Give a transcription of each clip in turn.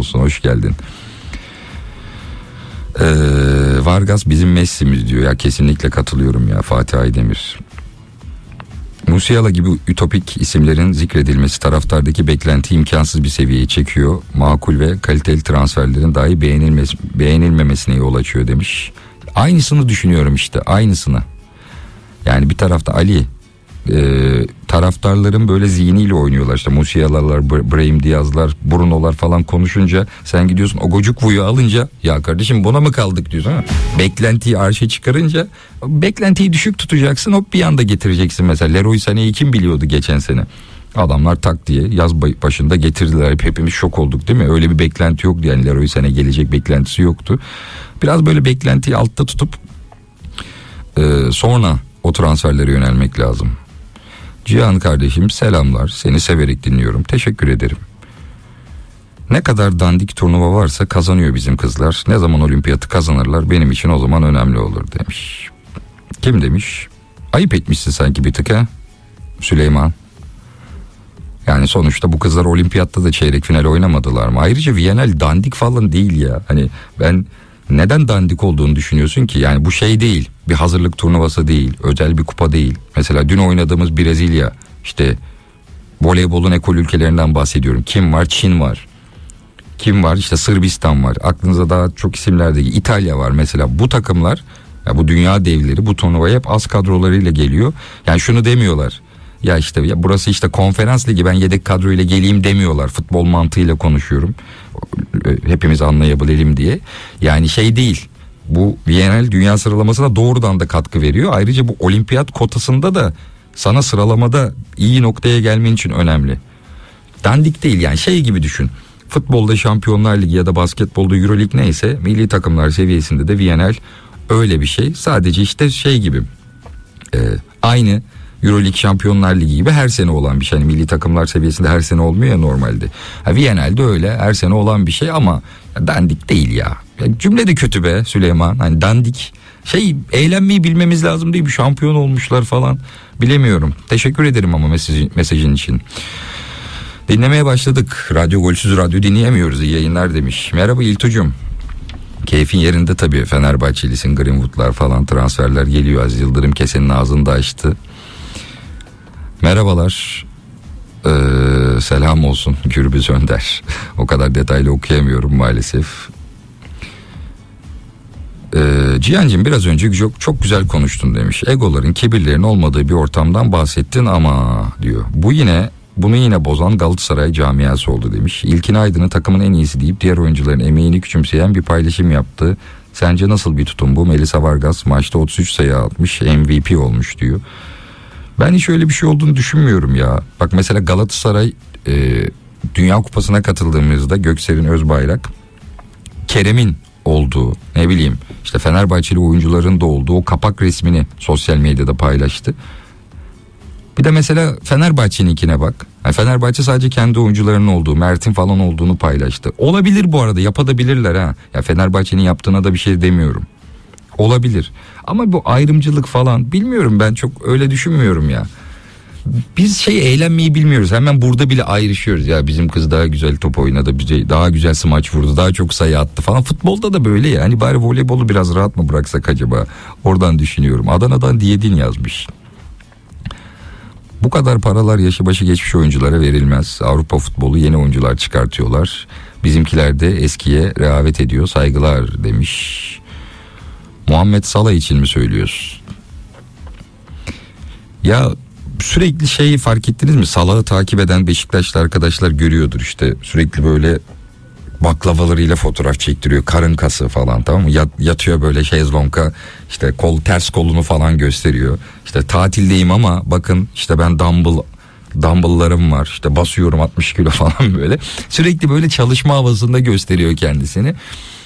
olsun, hoş geldin. Vargas bizim Messi'miz diyor. Ya kesinlikle katılıyorum ya, Fatih Aydemir. Musiala gibi ütopik isimlerin zikredilmesi taraftardaki beklenti imkansız bir seviyeye çekiyor. Makul ve kaliteli transferlerin dahi beğenilmemesine yol açıyor demiş. Aynısını düşünüyorum işte, aynısını. Yani bir tarafta Ali, taraftarların böyle zihniyle oynuyorlar. İşte Musiala'lar, Brahim Diaz'lar, Bruno'lar falan konuşunca sen gidiyorsun o gocuk vuyu alınca ya kardeşim buna mı kaldık diyorsun ha? Beklentiyi arşa çıkarınca beklentiyi düşük tutacaksın, hop bir anda getireceksin. Mesela Leroy Sané'yi kim biliyordu geçen sene? Adamlar tak diye yaz başında getirdiler. Hepimiz şok olduk değil mi? Öyle bir beklenti yoktu yani, Leroy Sané gelecek beklentisi yoktu. Biraz böyle beklentiyi altta tutup sonra o transferlere yönelmek lazım. Cihan kardeşim selamlar, seni severek dinliyorum, teşekkür ederim. Ne kadar dandik turnuva varsa kazanıyor bizim kızlar. Ne zaman olimpiyatı kazanırlar benim için o zaman önemli olur demiş. Kim demiş? Ayıp etmişsin sanki bir tık ha Süleyman. Yani sonuçta bu kızlar olimpiyatta da çeyrek final oynamadılar mı? Ayrıca Viyanel dandik falan değil ya. Hani ben neden dandik olduğunu düşünüyorsun ki? Yani bu şey değil, bir hazırlık turnuvası değil, özel bir kupa değil. Mesela dün oynadığımız Brezilya, işte voleybolun ekol ülkelerinden bahsediyorum. Kim var? Çin var. Kim var? İşte Sırbistan var. Aklınıza daha çok isimler de geliyor. İtalya var mesela. Bu takımlar, ya bu dünya devleri bu turnuvaya hep az kadrolarıyla geliyor. Yani şunu demiyorlar. Ya işte ya burası işte konferans ligi, ben yedek kadroyla geleyim demiyorlar. Futbol mantığıyla konuşuyorum. Hepimiz anlayabilelim diye. Yani şey değil. Bu Viyanel dünya sıralamasına doğrudan da katkı veriyor. Ayrıca bu olimpiyat kotasında da sana sıralamada iyi noktaya gelmen için önemli. Dandik değil yani, şey gibi düşün. Futbolda Şampiyonlar Ligi ya da basketbolda Euroleague neyse, milli takımlar seviyesinde de Viyanel öyle bir şey. Sadece işte şey gibi, aynı Euroleague, Şampiyonlar Ligi gibi her sene olan bir şey. Yani milli takımlar seviyesinde her sene olmuyor ya normalde. Viyanel'de öyle her sene olan bir şey ama dandik değil ya. Cümle de kötü be Süleyman. Hani dandik. Eğlenmeyi bilmemiz lazım değil mi? Şampiyon olmuşlar falan. Bilemiyorum. Teşekkür ederim ama mesajın için. Dinlemeye başladık. Radyo golsüz radyo dinleyemiyoruz. İyi yayınlar demiş. Merhaba İltucuğum. Keyfin yerinde tabii. Fenerbahçelisin, Greenwood'lar falan, transferler geliyor. Aziz Yıldırım kesenin ağzını da açtı. Merhabalar. Selam olsun Gürbüz Önder. O kadar detaylı okuyamıyorum maalesef. Cihancığım biraz önce çok güzel konuştun demiş. Egoların, kibirlerin olmadığı bir ortamdan bahsettin ama diyor. Bunu yine bozan Galatasaray camiası oldu demiş. İlkin Aydın'ı takımın en iyisi deyip diğer oyuncuların emeğini küçümseyen bir paylaşım yaptı. Sence nasıl bir tutum bu? Melisa Vargas maçta 33 sayı atmış, MVP olmuş diyor. Ben hiç öyle bir şey olduğunu düşünmüyorum ya. Bak mesela Galatasaray Dünya Kupası'na katıldığımızda Göksel'in Özbayrak, Kerem'in olduğu, ne bileyim işte Fenerbahçeli oyuncuların da olduğu o kapak resmini sosyal medyada paylaştı. Bir de mesela Fenerbahçe'ninkine bak. Yani Fenerbahçe sadece kendi oyuncularının olduğu, Mert'in falan olduğunu paylaştı. Olabilir bu arada, yapabilirler ha. Ya Fenerbahçe'nin yaptığına da bir şey demiyorum. Olabilir. Ama bu ayrımcılık falan bilmiyorum, ben çok öyle düşünmüyorum ya. Biz eğlenmeyi bilmiyoruz. Hemen burada bile ayrışıyoruz. Ya bizim kız daha güzel top oynadı, bize daha güzel smaç vurdu, daha çok sayı attı falan. Futbolda da böyle ya. Hani bari voleybolu biraz rahat mı bıraksak acaba? Oradan düşünüyorum. Adana'dan Diyedin yazmış. Bu kadar paralar yaşı başı geçmiş oyunculara verilmez. Avrupa futbolu yeni oyuncular çıkartıyorlar. Bizimkiler de eskiye rehavet ediyor. Saygılar demiş. Muhammed Salah için mi söylüyorsun? Ya sürekli fark ettiniz mi? Salah'ı takip eden Beşiktaşlı arkadaşlar görüyordur işte. Sürekli böyle baklavalarıyla fotoğraf çektiriyor. Karın kası falan, tamam mı? Yatıyor böyle şezlonga, işte ters kolunu falan gösteriyor. İşte tatildeyim ama bakın işte ben dumbbell'larım var. İşte basıyorum 60 kilo falan böyle. Sürekli böyle çalışma havasında gösteriyor kendisini.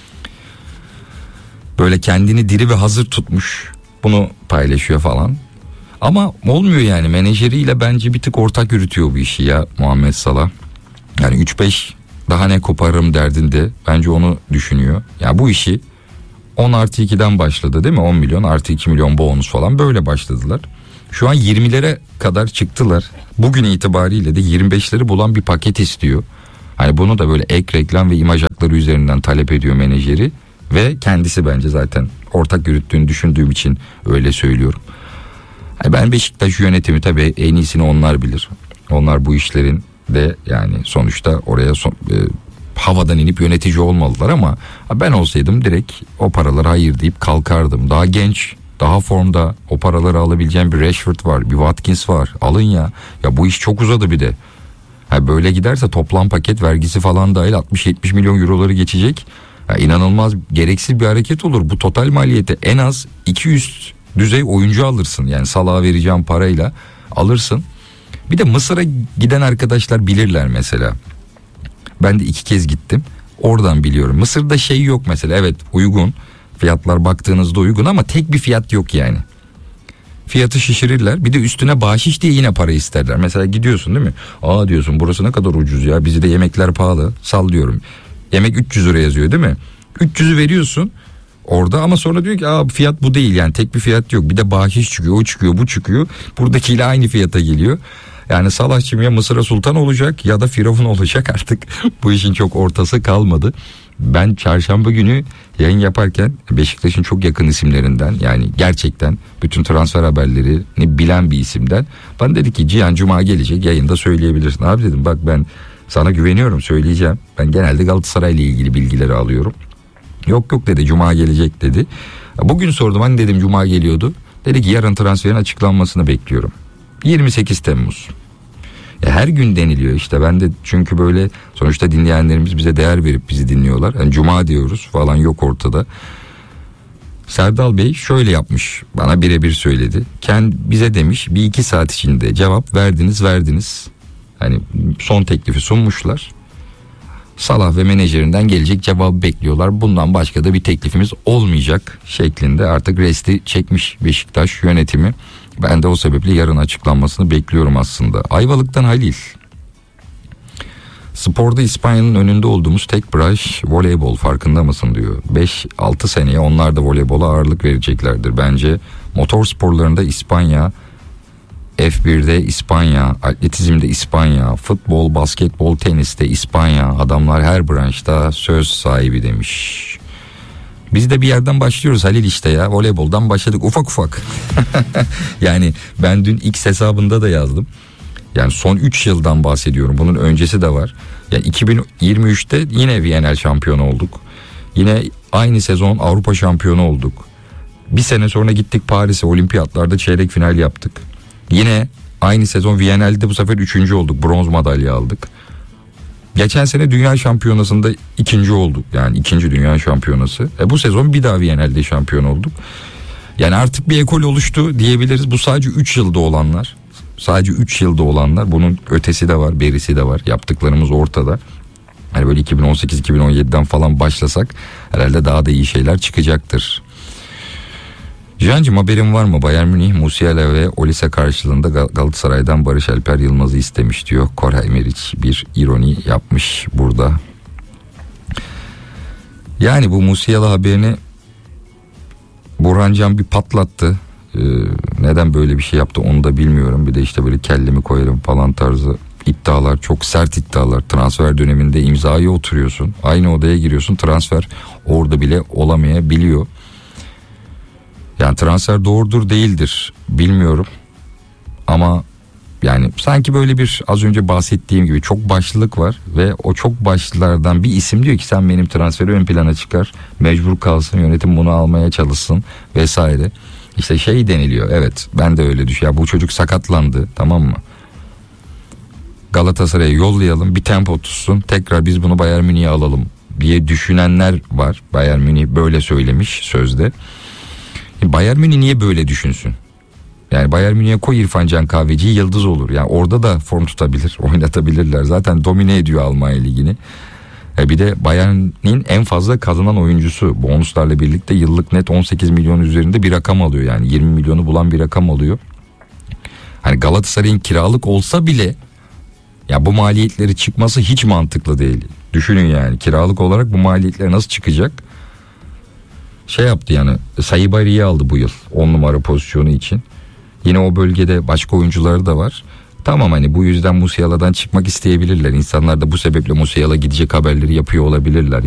Böyle kendini diri ve hazır tutmuş. Bunu paylaşıyor falan. Ama olmuyor yani, menajeriyle bence bir tık ortak yürütüyor bu işi ya Muhammed Salah. Yani 3-5 daha ne koparırım derdinde, bence onu düşünüyor. Ya bu işi 10+2'den başladı değil mi? 10 milyon artı 2 milyon bonus falan, böyle başladılar. Şu an 20'lere kadar çıktılar. Bugün itibariyle de 25'leri bulan bir paket istiyor. Hani bunu da böyle ek reklam ve imaj hakları üzerinden talep ediyor menajeri ve kendisi, bence zaten ortak yürüttüğünü düşündüğüm için öyle söylüyorum. Yani ben Beşiktaş yönetimi, tabii en iyisini onlar bilir. Onlar bu işlerin de yani sonuçta oraya havadan inip yönetici olmalılar ama ben olsaydım direkt o paralara hayır deyip kalkardım. Daha genç, daha formda, o paraları alabileceğim bir Rashford var, bir Watkins var. Alın ya. Ya bu iş çok uzadı bir de. Böyle giderse toplam paket vergisi falan dahil 60-70 milyon euroları geçecek. İnanılmaz gereksiz bir hareket olur. Bu total maliyete en az 200 düzey oyuncu alırsın. Yani Salah'a vereceğim parayla alırsın. Bir de Mısır'a giden arkadaşlar bilirler mesela. Ben de 2 kez gittim. Oradan biliyorum. Mısır'da şey yok mesela. Evet, uygun. Fiyatlar baktığınızda uygun ama tek bir fiyat yok yani. Fiyatı şişirirler. Bir de üstüne bahşiş diye yine para isterler. Mesela gidiyorsun değil mi? Aa diyorsun, burası ne kadar ucuz ya. Bizde yemekler pahalı. Sallıyorum. Yemek 300 lira yazıyor değil mi? 300'ü veriyorsun orada ama sonra diyor ki fiyat bu değil, yani tek bir fiyat yok. Bir de bahşiş çıkıyor, o çıkıyor, bu çıkıyor. Buradakiyle aynı fiyata geliyor. Yani Salah'cığım ya Mısır'a sultan olacak ya da firavun olacak artık. Bu işin çok ortası kalmadı. Ben çarşamba günü yayın yaparken Beşiktaş'ın çok yakın isimlerinden, yani gerçekten bütün transfer haberlerini bilen bir isimden bana dedi ki Cihan Cuma gelecek, yayında söyleyebilirsin. Abi dedim, bak ben sana güveniyorum, söyleyeceğim. Ben genelde Galatasaray ile ilgili bilgileri alıyorum. Yok dedi, Cuma gelecek dedi. Bugün sordum, hani dedim Cuma geliyordu. Dedi ki yarın transferin açıklanmasını bekliyorum. 28 Temmuz. Her gün deniliyor işte, ben de çünkü böyle sonuçta dinleyenlerimiz bize değer verip bizi dinliyorlar. Yani Cuma diyoruz falan, yok ortada. Serdal Bey şöyle yapmış, bana birebir söyledi. Bize demiş, 1-2 saat içinde cevap verdiniz. Hani son teklifi sunmuşlar. Salah ve menajerinden gelecek cevabı bekliyorlar. Bundan başka da bir teklifimiz olmayacak şeklinde artık resti çekmiş Beşiktaş yönetimi. Ben de o sebeple yarın açıklanmasını bekliyorum aslında. Ayvalık'tan Halil. Sporda İspanya'nın önünde olduğumuz tek branş voleybol, farkında mısın diyor. 5-6 seneye onlar da voleybola ağırlık vereceklerdir. Bence motor sporlarında İspanya, F1'de İspanya, atletizmde İspanya, futbol, basketbol, teniste İspanya. Adamlar her branşta söz sahibi demiş. Biz de bir yerden başlıyoruz Halil işte ya. Voleyboldan başladık ufak. Yani ben dün X hesabında da yazdım. Yani son 3 yıldan bahsediyorum. Bunun öncesi de var. Yani 2023'te yine Viyanel şampiyonu olduk. Yine aynı sezon Avrupa şampiyonu olduk. Bir sene sonra gittik Paris'e, olimpiyatlarda çeyrek final yaptık. Yine aynı sezon Viyanel'de bu sefer 3. olduk. Bronz madalya aldık. Geçen sene dünya şampiyonasında 2. olduk. Yani 2. dünya şampiyonası. Bu sezon bir daha Viyanel'de şampiyon olduk. Yani artık bir ekol oluştu diyebiliriz. Bu sadece 3 yılda olanlar. Sadece 3 yılda olanlar. Bunun ötesi de var, berisi de var. Yaptıklarımız ortada. Hani böyle 2018-2017'den falan başlasak herhalde daha da iyi şeyler çıkacaktır. Cihan'cığım haberin var mı? Bayern Münih Musiala ve Olise karşılığında Galatasaray'dan Barış Alper Yılmaz'ı istemiş diyor. Koray Meriç bir ironi yapmış burada. Yani bu Musiala haberini Burhan Can bir patlattı. Neden böyle bir şey yaptı onu da bilmiyorum. Bir de işte böyle kellemi koyarım falan tarzı iddialar, çok sert iddialar. Transfer döneminde imzaya oturuyorsun, aynı odaya giriyorsun, transfer orada bile olamayabiliyor. Yani transfer doğrudur değildir bilmiyorum ama yani sanki böyle bir az önce bahsettiğim gibi çok başlılık var ve o çok başlılardan bir isim diyor ki sen benim transferi ön plana çıkar, mecbur kalsın, yönetim bunu almaya çalışsın vesaire. İşte şey deniliyor, evet ben de öyle düşünüyorum. Ya bu çocuk sakatlandı, tamam mı? Galatasaray'a yollayalım, bir tempo tutsun, tekrar biz bunu Bayern Münih'e alalım diye düşünenler var. Bayern Münih böyle söylemiş sözde. Bayern Münih niye böyle düşünsün? Yani Bayern Münih'e koy İrfan Can Kahveci'yi, yıldız olur. Yani orada da form tutabilir, oynatabilirler. Zaten domine ediyor Almanya Ligi'ni. Bir de Bayern'in en fazla kazanan oyuncusu. Bonuslarla birlikte yıllık net 18 milyon üzerinde bir rakam alıyor. Yani 20 milyonu bulan bir rakam alıyor. Hani Galatasaray'ın kiralık olsa bile ya bu maliyetleri çıkması hiç mantıklı değil. Düşünün yani kiralık olarak bu maliyetler nasıl çıkacak? Şey yaptı yani, Sayıbari'yi aldı bu yıl 10 numara pozisyonu için. Yine o bölgede başka oyuncuları da var. Tamam, hani bu yüzden Musiala'dan çıkmak isteyebilirler. İnsanlar da bu sebeple Musiala gidecek haberleri yapıyor olabilirler.